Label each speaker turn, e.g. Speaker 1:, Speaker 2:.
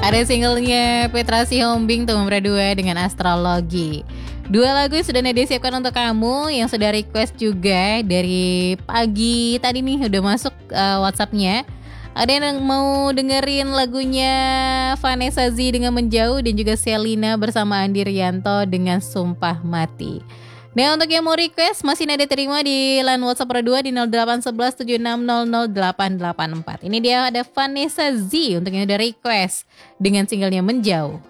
Speaker 1: Ada singlenya Petra Sihombing tuh nomor 2 dengan Astrologi. Dua lagu yang sudah Nadia siapkan untuk kamu, yang sudah request juga dari pagi tadi nih udah masuk WhatsApp-nya. Ada yang mau dengerin lagunya Vanessa Z dengan Menjauh, dan juga Selina bersama Andi Rianto dengan Sumpah Mati. Nah, untuk yang mau request masih Nadia terima di line WhatsApp Pro 2 di 081176000884. Ini dia ada Vanessa Z untuk yang udah request dengan singlenya Menjauh.